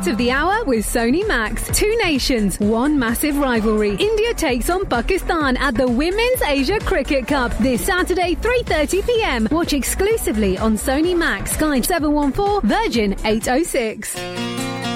Sport of the Hour with Sony Max. Two nations, one massive rivalry. India takes on Pakistan at the Women's Asia Cricket Cup this Saturday, 3:30 p.m. Watch exclusively on Sony Max, Sky 714, Virgin 806.